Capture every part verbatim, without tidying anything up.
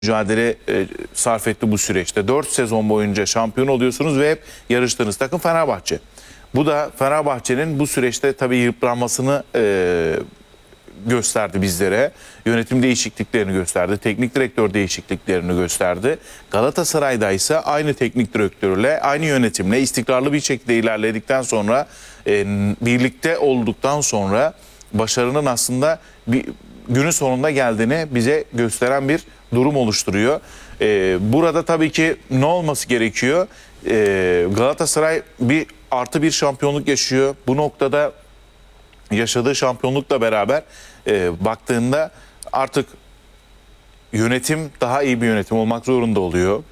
mücadele e, sarf etti bu süreçte. dört sezon boyunca şampiyon oluyorsunuz ve hep yarıştığınız takım Fenerbahçe. Bu da Fenerbahçe'nin bu süreçte tabii yıpranmasını e, gösterdi bizlere. Yönetim değişikliklerini gösterdi. Teknik direktör değişikliklerini gösterdi. Galatasaray'da ise aynı teknik direktörle, aynı yönetimle istikrarlı bir şekilde ilerledikten sonra, e, birlikte olduktan sonra başarının aslında bir günün sonunda geldiğini bize gösteren bir durum oluşturuyor. Ee, burada tabii ki ne olması gerekiyor? Ee, Galatasaray bir artı bir şampiyonluk yaşıyor. Bu noktada yaşadığı şampiyonlukla beraber e, baktığında artık yönetim daha iyi bir yönetim olmak zorunda oluyor.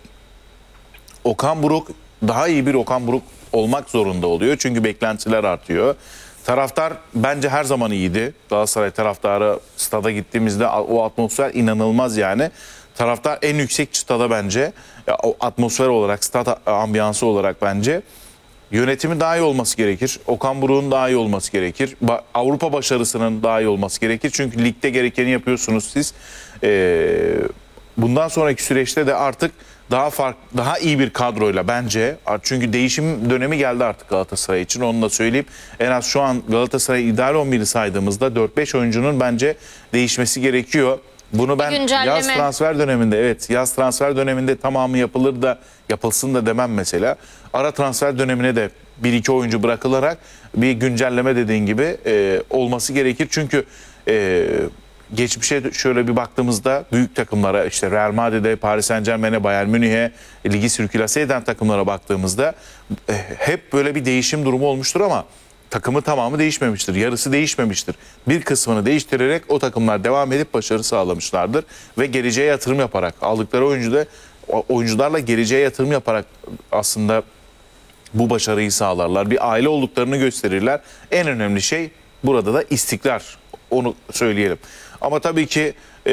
Okan Buruk daha iyi bir Okan Buruk olmak zorunda oluyor. Çünkü beklentiler artıyor. Taraftar bence her zaman iyiydi. Galatasaray taraftarı stada gittiğimizde o atmosfer inanılmaz yani. Taraftar en yüksek çıtada bence. Ya, o atmosfer olarak, stat ambiyansı olarak bence. Yönetimi daha iyi olması gerekir. Okan Buruk'un daha iyi olması gerekir. Ba- Avrupa başarısının daha iyi olması gerekir. Çünkü ligde gerekeni yapıyorsunuz siz. Ee, bundan sonraki süreçte de artık daha fark, daha iyi bir kadroyla bence. Çünkü değişim dönemi geldi artık Galatasaray için. Onu da söyleyeyim. En az şu an Galatasaray ideal on biri saydığımızda dört beş oyuncunun bence değişmesi gerekiyor. Bunu ben yaz transfer döneminde, evet yaz transfer döneminde tamamı yapılır da yapılsın da demem mesela. Ara transfer dönemine de bir iki oyuncu bırakılarak bir güncelleme dediğin gibi e, olması gerekir. Çünkü e, geçmişe şöyle bir baktığımızda büyük takımlara, işte Real Madrid'e, Paris Saint-Germain'e, Bayern Münih'e, ligi sirkülase eden takımlara baktığımızda e, hep böyle bir değişim durumu olmuştur ama takımı tamamı değişmemiştir. Yarısı değişmemiştir. Bir kısmını değiştirerek o takımlar devam edip başarı sağlamışlardır. Ve geleceğe yatırım yaparak, aldıkları oyuncu da, oyuncularla geleceğe yatırım yaparak aslında bu başarıyı sağlarlar. Bir aile olduklarını gösterirler. En önemli şey burada da istikrar. Onu söyleyelim. Ama tabii ki e,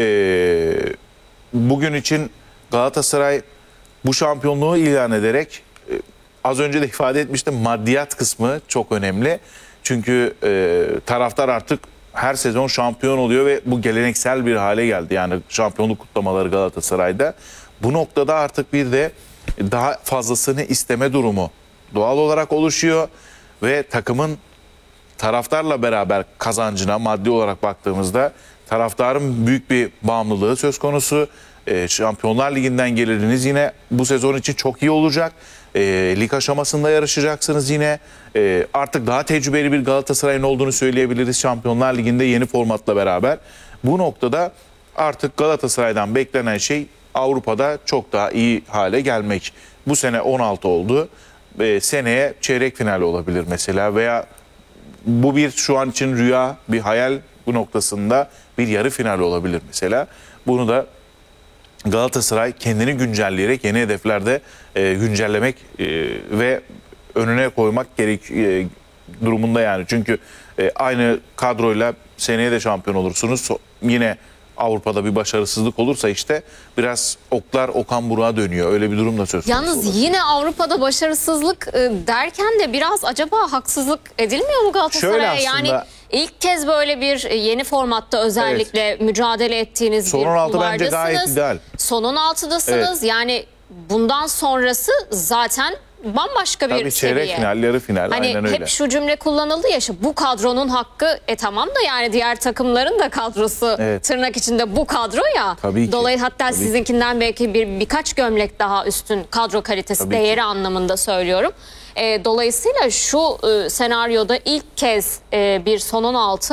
bugün için Galatasaray bu şampiyonluğu ilan ederek, e, az önce de ifade etmiştim, maddiyat kısmı çok önemli. Çünkü e, taraftar artık her sezon şampiyon oluyor ve bu geleneksel bir hale geldi. Yani şampiyonluk kutlamaları Galatasaray'da. Bu noktada artık bir de daha fazlasını isteme durumu doğal olarak oluşuyor ve takımın taraftarla beraber kazancına maddi olarak baktığımızda taraftarın büyük bir bağımlılığı söz konusu. E, Şampiyonlar Ligi'nden geliriniz yine bu sezon için çok iyi olacak. E, lig aşamasında yarışacaksınız yine. E, artık daha tecrübeli bir Galatasaray'ın olduğunu söyleyebiliriz Şampiyonlar Ligi'nde yeni formatla beraber. Bu noktada artık Galatasaray'dan beklenen şey Avrupa'da çok daha iyi hale gelmek. Bu sene on altı oldu. E, seneye çeyrek final olabilir mesela veya bu bir şu an için rüya, bir hayal, bu noktasında bir yarı final olabilir mesela. Bunu da Galatasaray kendini güncelleyerek yeni hedeflerde e, güncellemek e, ve önüne koymak gerek e, durumunda yani. Çünkü e, aynı kadroyla seneye de şampiyon olursunuz. So, yine Avrupa'da bir başarısızlık olursa işte biraz oklar Okan Buruk'a dönüyor. Öyle bir durum da söz konusu. Yalnız olabilir. Yine Avrupa'da başarısızlık e, derken de biraz acaba haksızlık edilmiyor mu Galatasaray'a? Yani ilk kez böyle bir yeni formatta özellikle evet. mücadele ettiğiniz son bir altı bence gayet ideal. Son on altıdasınız. Evet. Yani bundan sonrası zaten bambaşka bir Tabii çeyrek seviye. final, yarı final, hani aynen öyle. Hep şu cümle kullanıldı ya, bu kadronun hakkı, e tamam da yani diğer takımların da kadrosu evet. tırnak içinde bu kadro ya. Tabii ki. Dolayısıyla hatta Tabii sizinkinden ki. belki bir birkaç gömlek daha üstün kadro kalitesi, Tabii değeri ki. anlamında söylüyorum. E, dolayısıyla şu e, senaryoda ilk kez e, bir son on altı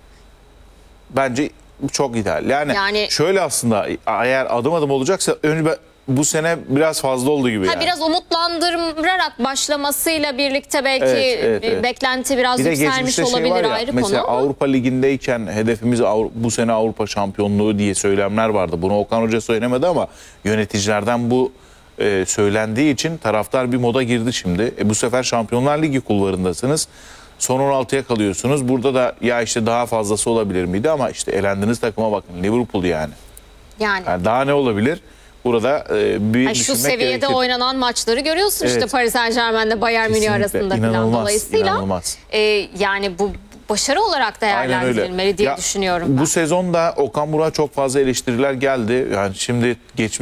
bence çok ideal. Yani, yani şöyle aslında eğer adım adım olacaksa önce bu sene biraz fazla olduğu gibi. Ha, yani. Biraz umutlandırarak başlamasıyla birlikte belki evet, evet, evet. beklenti biraz bir yükselmiş şey olabilir, ya, ayrı mesela konu. Avrupa Ligi'ndeyken hedefimiz bu sene Avrupa şampiyonluğu diye söylemler vardı. Bunu Okan Hoca söylemedi ama yöneticilerden bu e, söylendiği için taraftar bir moda girdi şimdi. E, bu sefer Şampiyonlar Ligi kulvarındasınız. Son on altıya kalıyorsunuz. Burada da ya işte daha fazlası olabilir miydi ama işte elendiğiniz takıma bakın, Liverpool yani. Yani. yani daha ne olabilir? Burada e, bir yani şu seviyede gerekir. oynanan maçları görüyorsun evet. işte Paris Saint-Germain'de Bayern Münih arasında falan. Dolayısıyla inanılmaz. E, yani bu başarı olarak değerlendirilmeli diye Ya, düşünüyorum ben. Bu sezonda Okan Buruk'a çok fazla eleştiriler geldi. Yani şimdi geç